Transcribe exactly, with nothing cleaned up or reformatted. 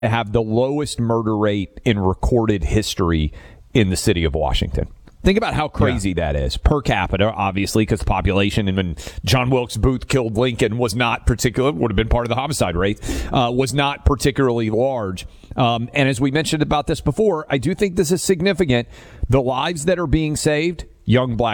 have the lowest murder rate in recorded history in the city of Washington. Think about how crazy yeah. that is per capita, obviously, because the population, and when John Wilkes Booth killed Lincoln, was not particular, would have been part of the homicide rate, uh, was not particularly large. Um, and as we mentioned about this before, I do think this is significant. The lives that are being saved, young black